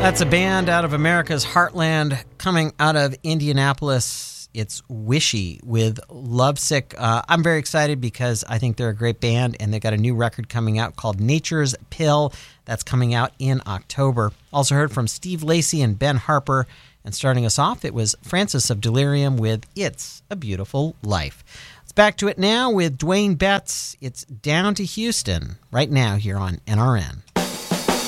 That's a band out of America's heartland coming out of Indianapolis. It's Wishy with Lovesick. I'm very excited because I think they're a great band, and they got a new record coming out called Nature's Pill. That's coming out in October. Also heard from Steve Lacy and Ben Harper. And starting us off, it was Francis of Delirium with It's a Beautiful Life. Let's back to it now with Dwayne Betts. It's Down to Houston right now here on NRN.